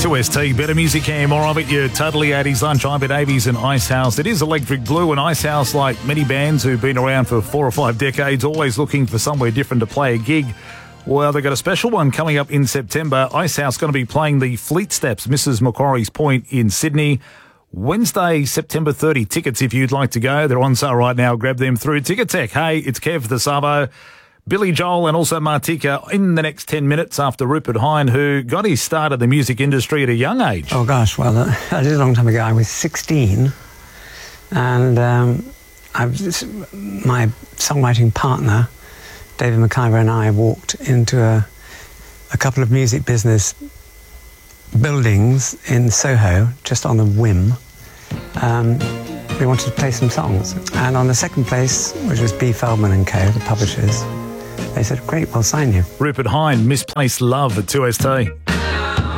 2ST, better music here, more of it. Your totally 80s lunch. I'm at Avies and Icehouse. It is Electric Blue, and Icehouse, like many bands who've been around for 4 or 5 decades, always looking for somewhere different to play a gig. Well, they've got a special one coming up in September. Icehouse going to be playing the Fleet Steps, Mrs. Macquarie's Point in Sydney. Wednesday, September 30. Tickets, if you'd like to go, they're on sale right now. Grab them through Ticketek. Hey, it's Kev the Savo, Billy Joel and also Martika in the next 10 minutes after Rupert Hine, who got his start in the music industry at a young age. Oh, gosh, well, I did a long time ago. I was 16, and my songwriting partner, David McIver, and I walked into a couple of music business buildings in Soho, just on a whim. We wanted to play some songs. And on the second place, which was B. Feldman & Co., the publishers, they said, great, we'll sign you. Rupert Hine, Misplaced Love at 2ST.